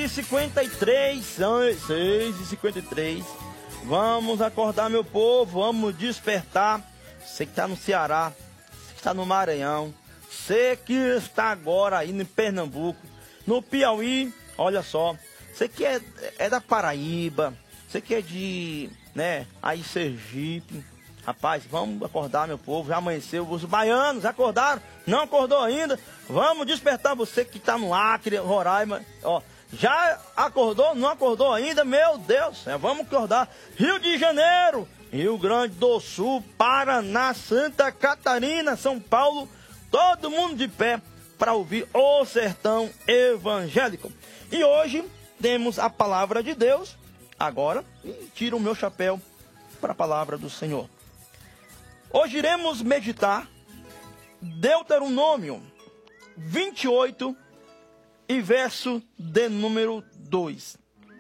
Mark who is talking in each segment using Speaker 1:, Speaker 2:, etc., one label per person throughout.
Speaker 1: 6h53, 6h53. Vamos acordar, meu povo, vamos despertar. Você que está no Ceará, você que está no Maranhão, você que está agora aí em Pernambuco, no Piauí, olha só. Você que é da Paraíba, você que é de, aí Sergipe. Rapaz, vamos acordar, meu povo, já amanheceu. Os baianos acordaram? Não acordou ainda? Vamos despertar você que está no Acre, Roraima, ó. Já acordou? Não acordou ainda? Meu Deus, vamos acordar. Rio de Janeiro, Rio Grande do Sul, Paraná, Santa Catarina, São Paulo, todo mundo de pé para ouvir o Sertão Evangélico. E hoje temos a palavra de Deus. Agora, tiro o meu chapéu para a palavra do Senhor. Hoje iremos meditar Deuteronômio 28 e verso de número 2,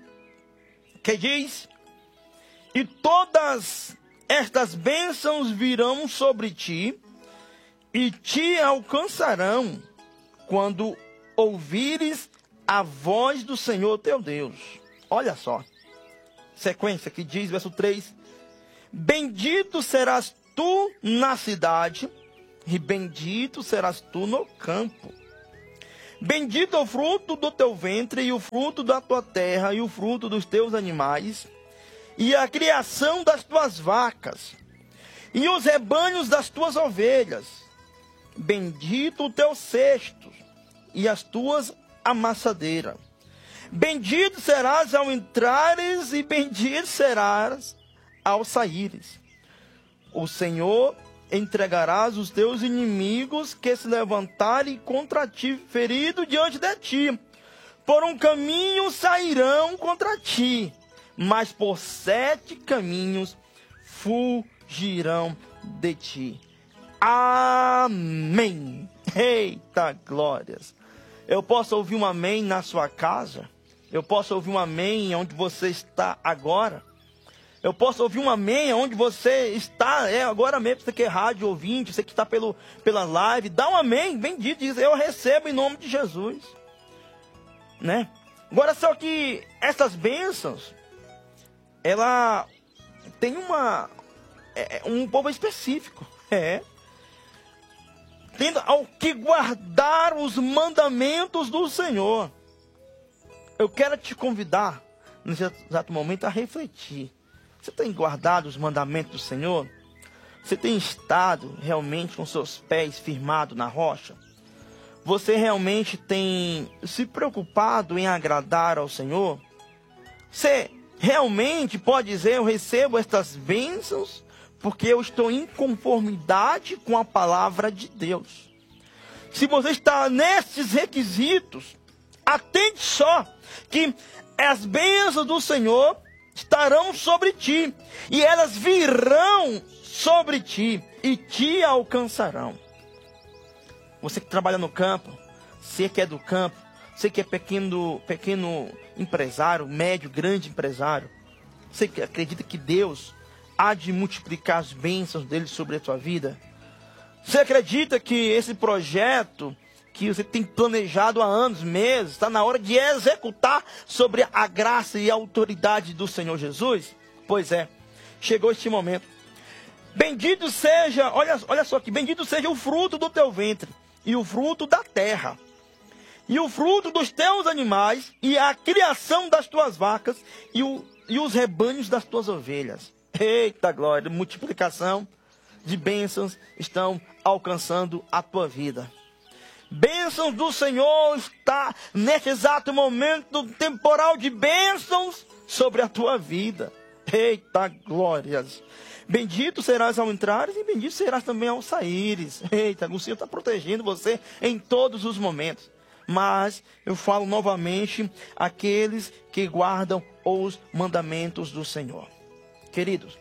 Speaker 1: que diz: e todas estas bênçãos virão sobre ti e te alcançarão quando ouvires a voz do Senhor teu Deus. Olha só, sequência que diz, verso 3: bendito serás tu na cidade, e bendito serás tu no campo. Bendito é o fruto do teu ventre, e o fruto da tua terra, e o fruto dos teus animais, e a criação das tuas vacas, e os rebanhos das tuas ovelhas. Bendito o teu cesto, e as tuas amassadeiras. Bendito serás ao entrares, e bendito serás ao saíres. O Senhor entregarás os teus inimigos que se levantarem contra ti, ferido diante de ti. Por um caminho sairão contra ti, mas por 7 caminhos fugirão de ti. Amém. Eita glórias. Eu posso ouvir um amém na sua casa? Eu posso ouvir um amém onde você está agora? Eu posso ouvir um amém onde você está, agora mesmo, você que é rádio ouvinte, você que está pela live, dá um amém, bendito, diz, eu recebo em nome de Jesus, Agora, só que essas bênçãos, ela tem um povo específico, tendo ao que guardar os mandamentos do Senhor. Eu quero te convidar, nesse exato momento, a refletir. Você tem guardado os mandamentos do Senhor? Você tem estado realmente com seus pés firmados na rocha? Você realmente tem se preocupado em agradar ao Senhor? Você realmente pode dizer, eu recebo estas bênçãos porque eu estou em conformidade com a palavra de Deus. Se você está nesses requisitos, atente só que as bênçãos do Senhor estarão sobre ti, e elas virão sobre ti, e te alcançarão. Você que trabalha no campo, você que é do campo, você que é pequeno empresário, médio, grande empresário, você que acredita que Deus há de multiplicar as bênçãos dele sobre a tua vida, você acredita que esse projeto que você tem planejado há anos, meses, está na hora de executar sobre a graça e a autoridade do Senhor Jesus? Pois é, chegou este momento. Bendito seja, olha só aqui, bendito seja o fruto do teu ventre, e o fruto da terra, e o fruto dos teus animais, e a criação das tuas vacas, e os rebanhos das tuas ovelhas. Eita glória, multiplicação de bênçãos estão alcançando a tua vida. Bênçãos do Senhor está neste exato momento temporal de bênçãos sobre a tua vida. Eita glórias. Bendito serás ao entrares e bendito serás também ao saíres. Eita, o Senhor está protegendo você em todos os momentos. Mas eu falo novamente, aqueles que guardam os mandamentos do Senhor. Queridos,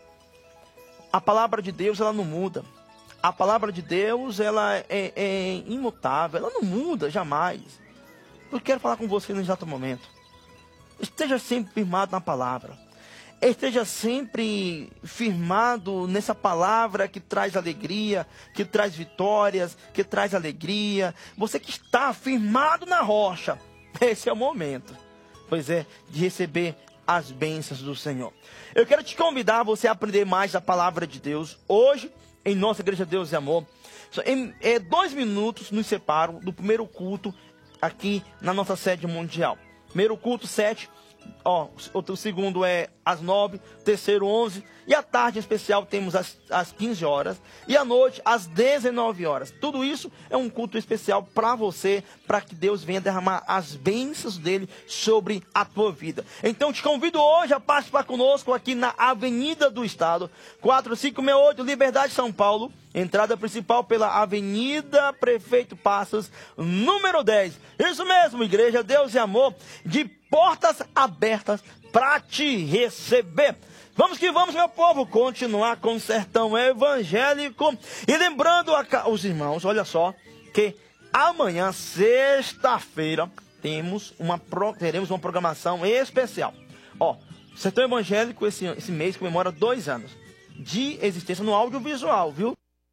Speaker 1: a palavra de Deus ela não muda. A palavra de Deus, ela é imutável, ela não muda jamais. Eu quero falar com você no exato momento. Esteja sempre firmado na palavra. Esteja sempre firmado nessa palavra que traz alegria, que traz vitórias, que traz alegria. Você que está firmado na rocha, esse é o momento. pois é, de receber as bênçãos do Senhor. Eu quero te convidar a você a aprender mais a palavra de Deus. Hoje, em nossa Igreja Deus e Amor, 2 minutos nos separam do primeiro culto aqui na nossa sede mundial. Primeiro culto, 7. O segundo é às 9, terceiro 11, e à tarde em especial temos às 15 horas, e à noite às 19 horas. Tudo isso é um culto especial para você, para que Deus venha derramar as bênçãos dele sobre a tua vida. Então te convido hoje a participar conosco aqui na Avenida do Estado, 4568, Liberdade, São Paulo. Entrada principal pela Avenida Prefeito Passos, número 10. Isso mesmo, Igreja Deus e Amor, de portas abertas para te receber. Vamos que vamos, meu povo, continuar com o Sertão Evangélico. E lembrando os irmãos, olha só, que amanhã, sexta-feira, teremos uma programação especial. Sertão Evangélico esse mês comemora 2 anos de existência no audiovisual, viu?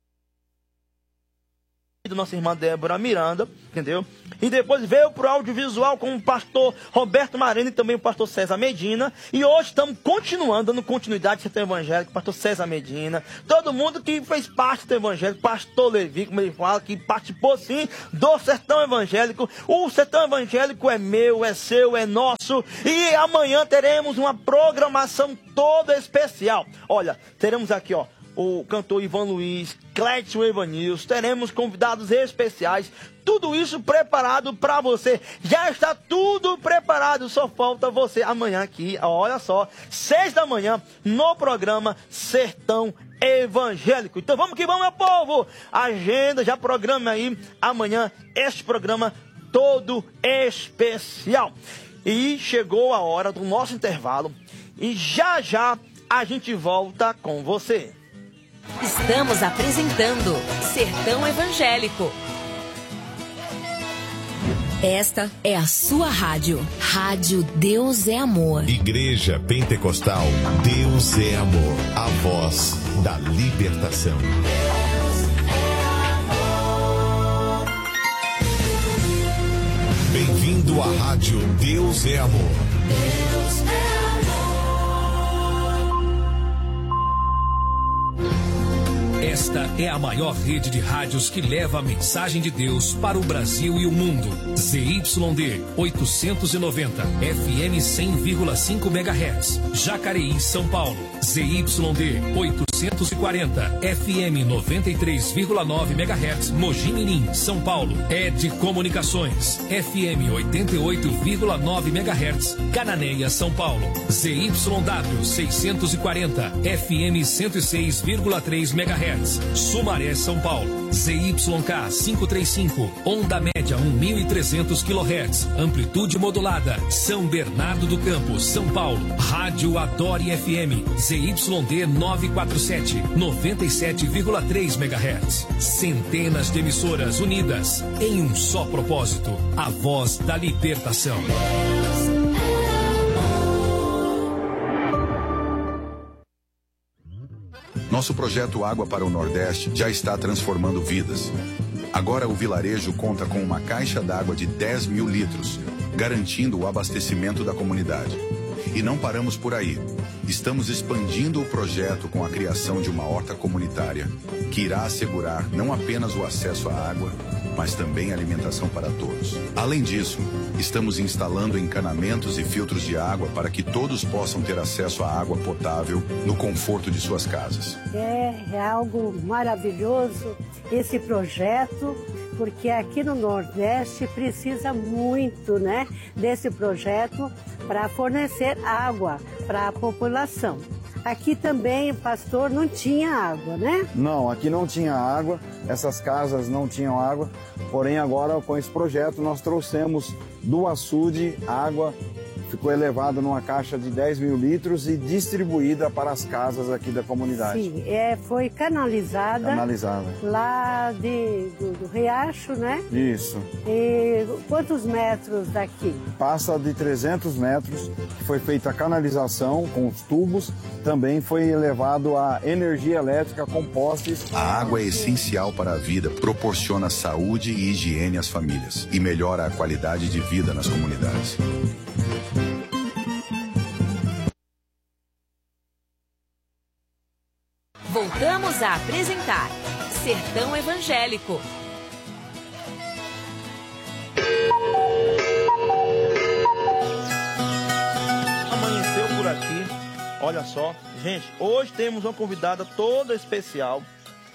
Speaker 1: Da nossa irmã Débora Miranda, entendeu? E depois veio pro audiovisual com o pastor Roberto Marino e também o pastor César Medina. E hoje estamos dando continuidade do Sertão Evangélico, pastor César Medina, todo mundo que fez parte do Evangélico, pastor Levi, como ele fala, que participou sim do Sertão Evangélico. O Sertão Evangélico é meu, é seu, é nosso. E amanhã teremos uma programação toda especial. Olha, teremos aqui, o cantor Ivan Luiz, Clécio Evanilson, teremos convidados especiais, tudo isso preparado para você. Já está tudo preparado, só falta você amanhã aqui, olha só, 6 da manhã, no programa Sertão Evangélico. Então vamos que vamos, meu povo! Agenda, já programa aí, amanhã, este programa todo especial. E chegou a hora do nosso intervalo, e já já a gente volta com você.
Speaker 2: Estamos apresentando Sertão Evangélico. Esta é a sua rádio. Rádio Deus é Amor.
Speaker 3: Igreja Pentecostal Deus é Amor. A voz da libertação. Deus é amor. Bem-vindo à rádio Deus é Amor. Deus é amor.
Speaker 4: Esta é a maior rede de rádios que leva a mensagem de Deus para o Brasil e o mundo. ZYD 890, FM 100,5 MHz, Jacareí, São Paulo. ZYD 840, FM 93,9 MHz, Mogi Mirim, São Paulo. ED Comunicações, FM 88,9 MHz, Cananéia, São Paulo. ZYW 640, FM 106,3 MHz. Sumaré, São Paulo. ZYK 535, onda média 1.300 kHz, amplitude modulada, São Bernardo do Campo, São Paulo. Rádio Adore FM, ZYD 947, 97,3 MHz. Centenas de emissoras unidas em um só propósito, a voz da libertação.
Speaker 5: Nosso projeto Água para o Nordeste já está transformando vidas. Agora o vilarejo conta com uma caixa d'água de 10 mil litros, garantindo o abastecimento da comunidade. E não paramos por aí. Estamos expandindo o projeto com a criação de uma horta comunitária, que irá assegurar não apenas o acesso à água, mas também alimentação para todos. Além disso, estamos instalando encanamentos e filtros de água para que todos possam ter acesso à água potável no conforto de suas casas.
Speaker 6: É algo maravilhoso esse projeto, porque aqui no Nordeste precisa muito, desse projeto para fornecer água para a população. Aqui também, pastor, não tinha água, né?
Speaker 7: Não, aqui não tinha água, essas casas não tinham água, porém agora com esse projeto nós trouxemos do açude água, ficou elevada numa caixa de 10 mil litros e distribuída para as casas aqui da comunidade.
Speaker 6: Sim, foi canalizada lá do riacho, né?
Speaker 7: Isso.
Speaker 6: E quantos metros daqui?
Speaker 7: Passa de 300 metros, foi feita a canalização com os tubos, também foi elevado a energia elétrica com postes.
Speaker 5: A água é essencial para a vida, proporciona saúde e higiene às famílias e melhora a qualidade de vida nas comunidades.
Speaker 2: voltamos a apresentar Sertão Evangélico.
Speaker 1: Amanheceu por aqui, olha só. Gente, hoje temos uma convidada toda especial,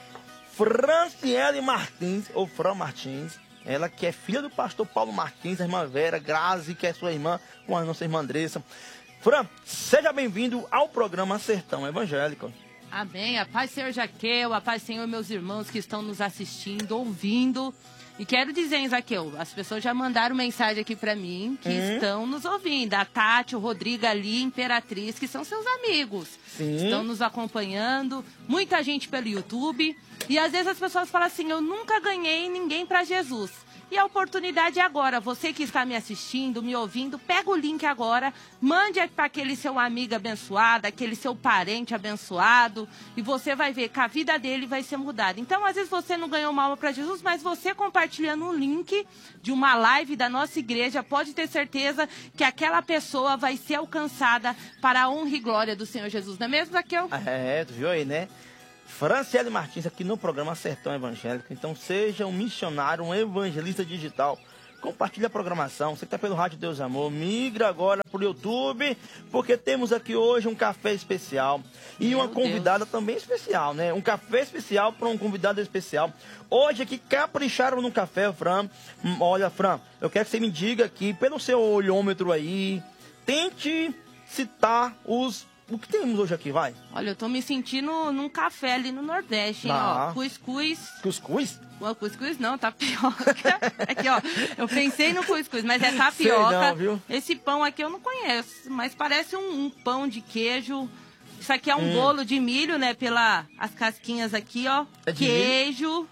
Speaker 1: Franciele Martins, ou Fran Martins. Ela que é filha do pastor Paulo Martins, a irmã Vera, Grazi, que é sua irmã, com a nossa irmã Andressa. Fran, seja bem-vindo ao programa Sertão Evangélico.
Speaker 8: Amém. A paz, Senhor Jaqueu, a paz, Senhor, meus irmãos que estão nos assistindo, ouvindo. E quero dizer, hein, Zaqueu, as pessoas já mandaram mensagem aqui pra mim que estão nos ouvindo. A Tati, o Rodrigo ali, Imperatriz, que são seus amigos. Sim. Estão nos acompanhando. Muita gente pelo YouTube. E às vezes as pessoas falam assim, eu nunca ganhei ninguém pra Jesus. E a oportunidade é agora. Você que está me assistindo, me ouvindo, pega o link agora, mande para aquele seu amigo abençoado, aquele seu parente abençoado, e você vai ver que a vida dele vai ser mudada. Então, às vezes você não ganhou uma alma para Jesus, mas você compartilhando um link de uma live da nossa igreja, pode ter certeza que aquela pessoa vai ser alcançada para a honra e glória do Senhor Jesus. Não é mesmo, Zaqueu?
Speaker 1: Tu viu aí, né? Franciele Martins aqui no programa Sertão Evangélico. Então seja um missionário, um evangelista digital. Compartilhe a programação. Você que está pelo Rádio Deus Amor, migra agora para o YouTube, porque temos aqui hoje um café especial e uma convidada também especial, né? Um café especial para um convidado especial. Hoje aqui capricharam no café, Fran. Olha, Fran, eu quero que você me diga aqui, pelo seu olhômetro aí, tente citar o que temos hoje aqui, vai?
Speaker 8: Olha, eu tô me sentindo num café ali no Nordeste, hein, ó. Cuscuz.
Speaker 1: Cuscuz?
Speaker 8: Cuscuz não, tapioca. Aqui, ó, eu pensei no cuscuz, mas é tapioca.
Speaker 1: Sei não, viu?
Speaker 8: Esse pão aqui eu não conheço, mas parece um pão de queijo. Isso aqui é um bolo de milho, né, as casquinhas aqui, ó. É de queijo.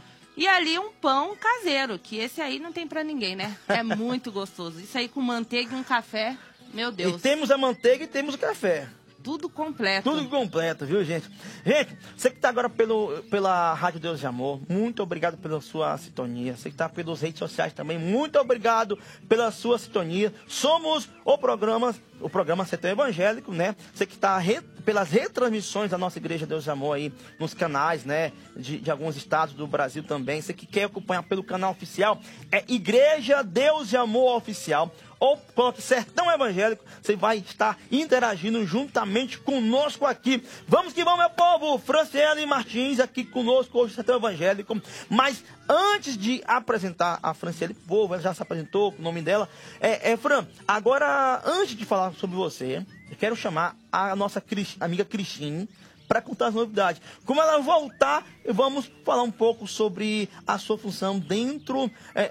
Speaker 8: E ali um pão caseiro, que esse aí não tem pra ninguém, né? É muito gostoso. Isso aí com manteiga e um café, meu Deus.
Speaker 1: E temos a manteiga e temos o café.
Speaker 8: Tudo completo.
Speaker 1: Tudo completo, viu, gente? Gente, você que está agora pela Rádio Deus de Amor, muito obrigado pela sua sintonia. Você que está pelas redes sociais também, muito obrigado pela sua sintonia. Somos o programa Sertão Evangélico, né? Você que está pelas retransmissões da nossa Igreja Deus de Amor aí, nos canais, né? De alguns estados do Brasil também. Você que quer acompanhar pelo canal oficial, é Igreja Deus de Amor Oficial. Ou coloque Sertão Evangélico, você vai estar interagindo juntamente conosco aqui. Vamos que vamos, meu povo! Franciele Martins aqui conosco hoje, Sertão Evangélico. Mas antes de apresentar a Franciele, povo, ela já se apresentou, o nome dela. Fran, agora, antes de falar sobre você, eu quero chamar a nossa amiga Cristine para contar as novidades. Como ela voltar, vamos falar um pouco sobre a sua função dentro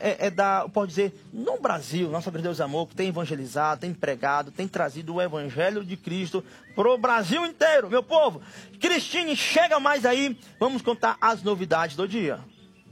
Speaker 1: pode dizer, no Brasil, nossa Igreja Deus Amor, que tem evangelizado, tem pregado, tem trazido o Evangelho de Cristo pro Brasil inteiro, meu povo. Cristine, chega mais aí, vamos contar as novidades do dia.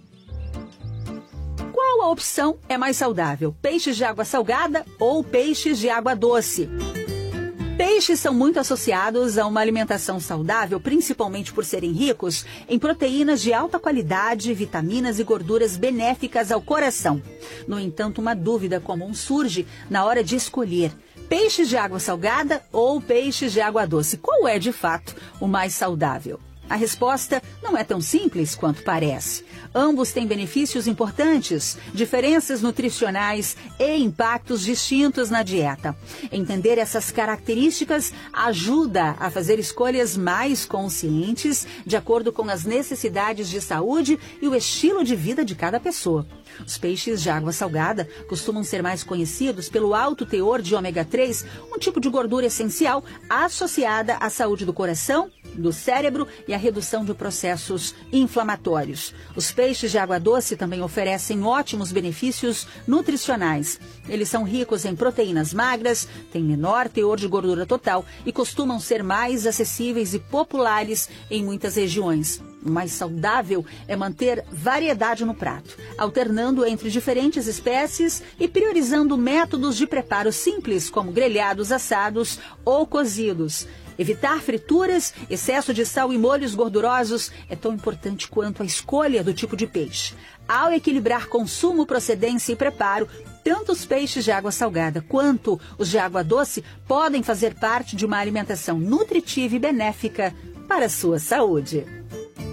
Speaker 9: Qual a opção é mais saudável? Peixes de água salgada ou peixes de água doce? Peixes são muito associados a uma alimentação saudável, principalmente por serem ricos em proteínas de alta qualidade, vitaminas e gorduras benéficas ao coração. No entanto, uma dúvida comum surge na hora de escolher peixes de água salgada ou peixes de água doce. Qual é, de fato, o mais saudável? A resposta não é tão simples quanto parece. Ambos têm benefícios importantes, diferenças nutricionais e impactos distintos na dieta. Entender essas características ajuda a fazer escolhas mais conscientes, de acordo com as necessidades de saúde e o estilo de vida de cada pessoa. Os peixes de água salgada costumam ser mais conhecidos pelo alto teor de ômega 3, um tipo de gordura essencial associada à saúde do coração, do cérebro e à redução de processos inflamatórios. Os peixes de água doce também oferecem ótimos benefícios nutricionais. Eles são ricos em proteínas magras, têm menor teor de gordura total e costumam ser mais acessíveis e populares em muitas regiões. O mais saudável é manter variedade no prato, alternando entre diferentes espécies e priorizando métodos de preparo simples, como grelhados, assados ou cozidos. Evitar frituras, excesso de sal e molhos gordurosos é tão importante quanto a escolha do tipo de peixe. Ao equilibrar consumo, procedência e preparo, tanto os peixes de água salgada quanto os de água doce podem fazer parte de uma alimentação nutritiva e benéfica para a sua saúde.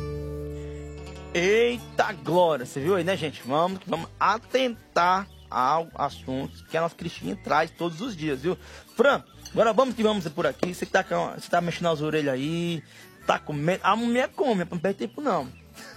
Speaker 1: Eita glória, você viu aí, né, gente? Vamos atentar ao assunto que a nossa Cristina traz todos os dias, viu? Fran, agora vamos por aqui. Você tá mexendo as orelhas aí, tá comendo. A mulher come, não perde tempo não.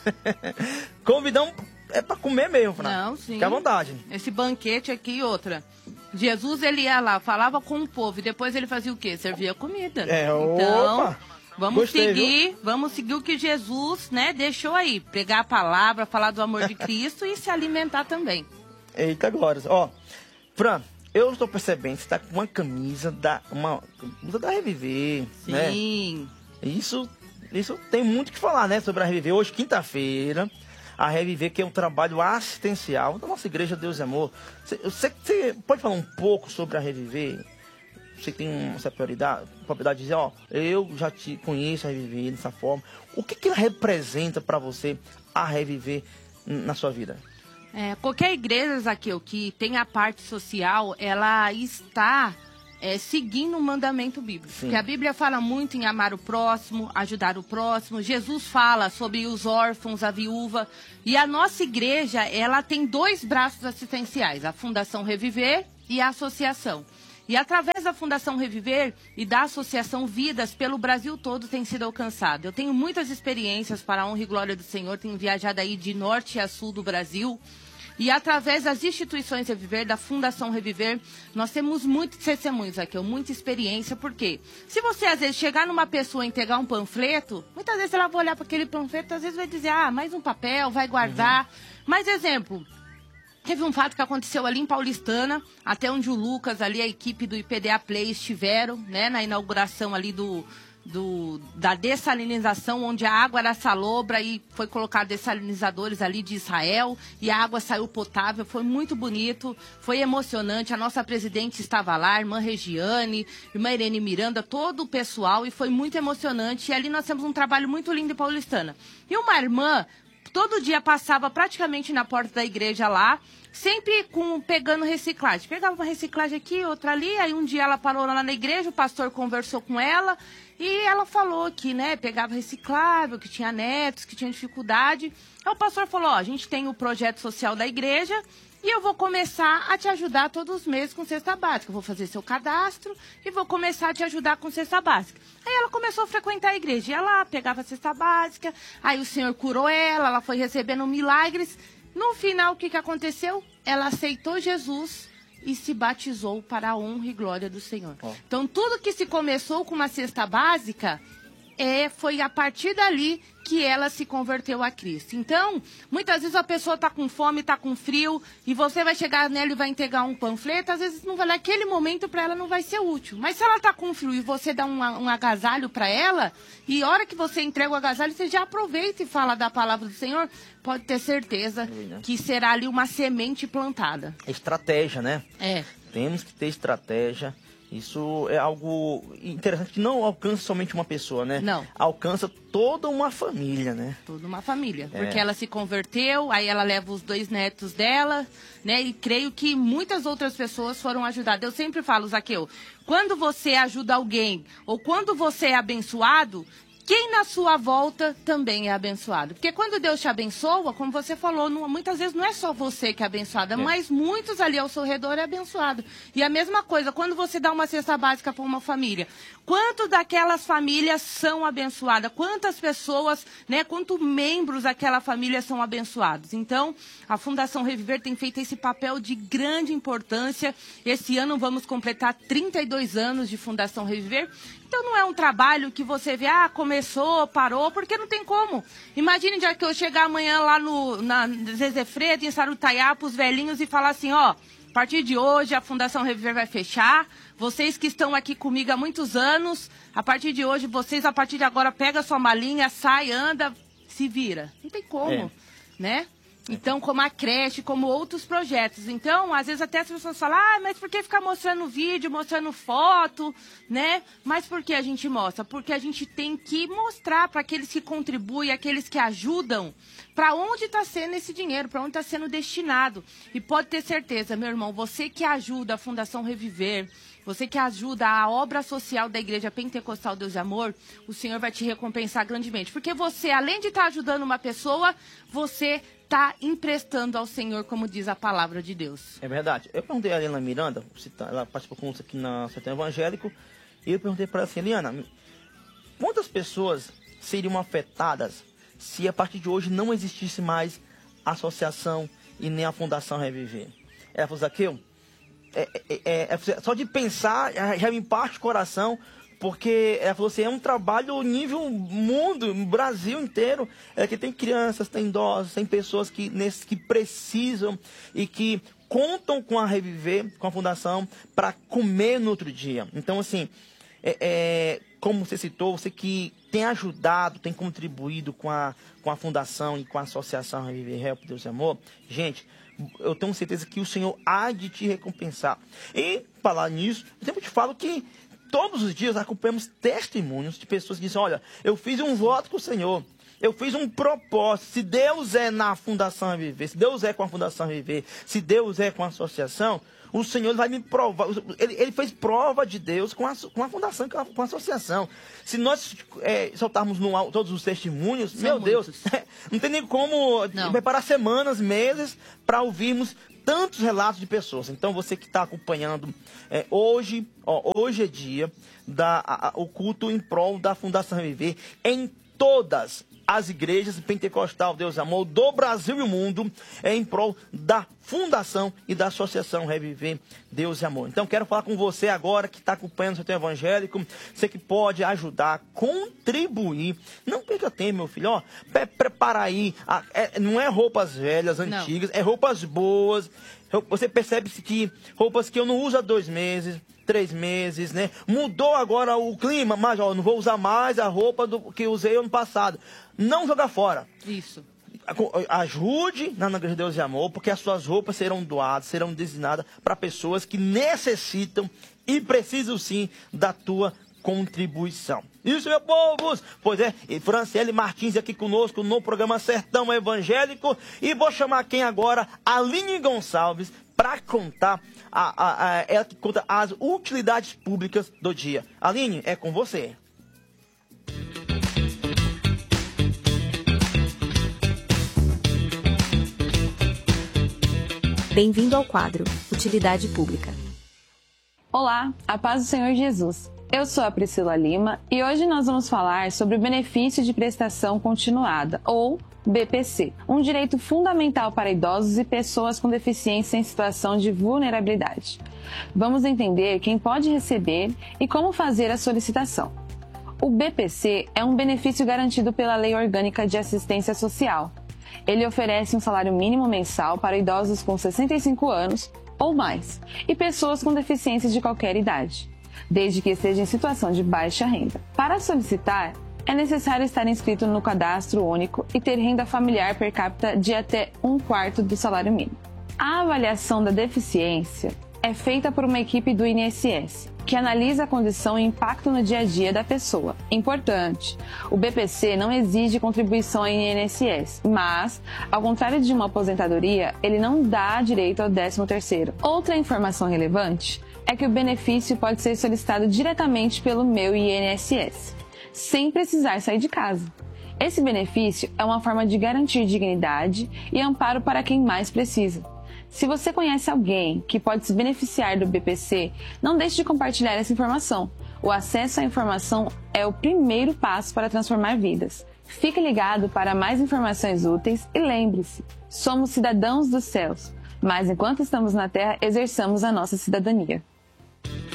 Speaker 1: Convidão é pra comer mesmo, Fran.
Speaker 8: Não, sim.
Speaker 1: Fica à vontade.
Speaker 8: Esse banquete aqui e outra. Jesus, ele ia lá, falava com o povo e depois ele fazia o quê? Servia comida. Então,
Speaker 1: opa.
Speaker 8: Vamos
Speaker 1: Gostei,
Speaker 8: seguir o que Jesus, né, deixou aí. Pregar a palavra, falar do amor de Cristo e se alimentar também.
Speaker 1: Eita glória. Ó, Fran, eu estou percebendo que você tá com uma camisa da Reviver, né?
Speaker 8: Sim.
Speaker 1: Isso tem muito o que falar, né, sobre a Reviver. Hoje, quinta-feira, a Reviver, que é um trabalho assistencial da nossa igreja Deus e Amor. Você pode falar um pouco sobre a Reviver? Você tem essa propriedade de dizer, ó, eu já te conheço a Reviver dessa forma. O que ela representa para você, a Reviver, na sua vida?
Speaker 8: Qualquer igreja, Zaqueu, que tem a parte social, ela está seguindo o mandamento bíblico.
Speaker 1: Sim.
Speaker 8: Porque a Bíblia fala muito em amar o próximo, ajudar o próximo. Jesus fala sobre os órfãos, a viúva. E a nossa igreja, ela tem 2 braços assistenciais, a Fundação Reviver e a Associação. E através da Fundação Reviver e da Associação Vidas, pelo Brasil todo tem sido alcançado. Eu tenho muitas experiências para a honra e glória do Senhor, tenho viajado aí de norte a sul do Brasil. E através das instituições Reviver, da Fundação Reviver, nós temos muitos testemunhos aqui, muita experiência, porque se você às vezes chegar numa pessoa e entregar um panfleto, muitas vezes ela vai olhar para aquele panfleto, às vezes vai dizer, mais um papel, vai guardar. Mais exemplo, teve um fato que aconteceu ali em Paulistana, até onde o Lucas, ali a equipe do IPDA Play estiveram, né, na inauguração ali da dessalinização, onde a água era salobra e foi colocado dessalinizadores ali de Israel e a água saiu potável. Foi muito bonito, foi emocionante. A nossa presidente estava lá, a irmã Regiane, irmã Irene Miranda, todo o pessoal, e foi muito emocionante. E ali nós temos um trabalho muito lindo em Paulistana. E uma irmã todo dia passava praticamente na porta da igreja lá, sempre pegando reciclagem. Pegava uma reciclagem aqui, outra ali, aí um dia ela parou lá na igreja, o pastor conversou com ela e ela falou que, né, pegava reciclável, que tinha netos, que tinha dificuldade. Aí o pastor falou, a gente tem o projeto social da igreja e eu vou começar a te ajudar todos os meses com cesta básica. Eu vou fazer seu cadastro e vou começar a te ajudar com cesta básica. Aí ela começou a frequentar a igreja. Ia lá, pegava a cesta básica, aí o Senhor curou ela foi recebendo milagres. No final, o que aconteceu? Ela aceitou Jesus e se batizou para a honra e glória do Senhor. Então, tudo que se começou com uma cesta básica, foi a partir dali que ela se converteu a Cristo. Então, muitas vezes a pessoa está com fome, está com frio, e você vai chegar nela e vai entregar um panfleto, às vezes não vai, naquele momento para ela não vai ser útil. Mas se ela está com frio e você dá um agasalho para ela, e a hora que você entrega o agasalho, você já aproveita e fala da palavra do Senhor, pode ter certeza que será ali uma semente plantada.
Speaker 1: Estratégia, né? Temos que ter estratégia. Isso é algo interessante, que não alcança somente uma pessoa, né?
Speaker 8: Não.
Speaker 1: Alcança toda uma família, né?
Speaker 8: Toda uma família. Porque ela se converteu, aí ela leva os 2 netos dela, né? E creio que muitas outras pessoas foram ajudadas. Eu sempre falo, Zaqueu, quando você ajuda alguém, ou quando você é abençoado, quem na sua volta também é abençoado. Porque quando Deus te abençoa, como você falou, muitas vezes não é só você que é abençoada, mas muitos ali ao seu redor é abençoado. E a mesma coisa, quando você dá uma cesta básica para uma família, quantos daquelas famílias são abençoadas? Quantas pessoas, né, quantos membros daquela família são abençoados? Então, a Fundação Reviver tem feito esse papel de grande importância. Esse ano vamos completar 32 anos de Fundação Reviver. Então não é um trabalho que você vê, começou, parou, porque não tem como. Imagine já que eu chegar amanhã lá na Zezé Freitas, em Sarutaiá, para os velhinhos e falar assim, a partir de hoje a Fundação Reviver vai fechar. Vocês que estão aqui comigo há muitos anos, a partir de hoje, a partir de agora, pega sua malinha, sai, anda, se vira. Não tem como, né? Então, como a creche, como outros projetos. Então, às vezes até as pessoas falam, mas por que ficar mostrando vídeo, mostrando foto, né? Mas por que a gente mostra? Porque a gente tem que mostrar para aqueles que contribuem, aqueles que ajudam, para onde está sendo esse dinheiro, para onde está sendo destinado. E pode ter certeza, meu irmão, você que ajuda a Fundação Reviver, você que ajuda a obra social da Igreja Pentecostal Deus e Amor, o Senhor vai te recompensar grandemente. Porque você, além de estar ajudando uma pessoa, você está emprestando ao Senhor, como diz a palavra de Deus.
Speaker 1: É verdade. Eu perguntei a Eliana Miranda, ela participou conosco aqui na Setembro Evangélico, e eu perguntei para ela assim, Eliana, quantas pessoas seriam afetadas se a partir de hoje não existisse mais a associação e nem a Fundação Reviver? Ela falou, Zaqueu, só de pensar já me parte o coração, porque ela falou assim, é um trabalho nível mundo, Brasil inteiro, que tem crianças, tem idosos, tem pessoas que precisam e que contam com a Reviver, com a Fundação, para comer no outro dia. Então, assim, como você citou, você que tem ajudado, tem contribuído com a Fundação e com a Associação Reviver Help Deus e Amor, gente, eu tenho certeza que o Senhor há de te recompensar. E, falar nisso, eu sempre te falo que todos os dias acompanhamos testemunhos de pessoas que dizem, olha, eu fiz um voto com o Senhor, eu fiz um propósito, se Deus é na Fundação Reviver, se Deus é com a Fundação Reviver, se Deus é com a associação, o Senhor vai me provar. Ele fez prova de Deus com a Fundação, com a associação. Se nós soltarmos no ar todos os testemunhos, são meu muitos. Deus, não tem nem como preparar semanas, meses, para ouvirmos tantos relatos de pessoas. Então, você que está acompanhando, hoje é dia o culto em prol da Fundação Reviver em todas as igrejas pentecostal Deus e Amor do Brasil e o mundo, em prol da Fundação e da Associação Reviver Deus e Amor. Então, quero falar com você agora que está acompanhando o seu tempo evangélico, você que pode ajudar, contribuir. Não perca tempo, meu filho. Prepara aí. Não é roupas velhas, antigas, é roupas boas. Você percebe que roupas que eu não uso há 2 meses, 3 meses, né? Mudou agora o clima, mas não vou usar mais a roupa que eu usei ano passado. Não joga fora.
Speaker 8: Isso.
Speaker 1: Ajude na Igreja de Deus e Amor, porque as suas roupas serão doadas, serão destinadas para pessoas que necessitam e precisam sim da tua contribuição. Isso, meu povo! Pois é, e Franciele Martins aqui conosco no programa Sertão Evangélico. E vou chamar quem agora? Aline Gonçalves, para contar, ela que conta as utilidades públicas do dia. Aline, é com você.
Speaker 10: Bem-vindo ao quadro Utilidade Pública.
Speaker 11: Olá, a paz do Senhor Jesus. Eu sou a Priscila Lima e hoje nós vamos falar sobre o benefício de prestação continuada, ou BPC, um direito fundamental para idosos e pessoas com deficiência em situação de vulnerabilidade. Vamos entender quem pode receber e como fazer a solicitação. O BPC é um benefício garantido pela Lei Orgânica de Assistência Social. Ele oferece um salário mínimo mensal para idosos com 65 anos ou mais e pessoas com deficiência de qualquer idade, desde que esteja em situação de baixa renda. Para solicitar, é necessário estar inscrito no cadastro único e ter renda familiar per capita de até 1/4 do salário mínimo. A avaliação da deficiência é feita por uma equipe do INSS, que analisa a condição e impacto no dia a dia da pessoa. Importante, o BPC não exige contribuição ao INSS, mas, ao contrário de uma aposentadoria, ele não dá direito ao 13º. Outra informação relevante é que o benefício pode ser solicitado diretamente pelo meu INSS, sem precisar sair de casa. Esse benefício é uma forma de garantir dignidade e amparo para quem mais precisa. Se você conhece alguém que pode se beneficiar do BPC, não deixe de compartilhar essa informação. O acesso à informação é o primeiro passo para transformar vidas. Fique ligado para mais informações úteis e lembre-se, somos cidadãos dos céus, mas enquanto estamos na terra, exerçamos a nossa cidadania.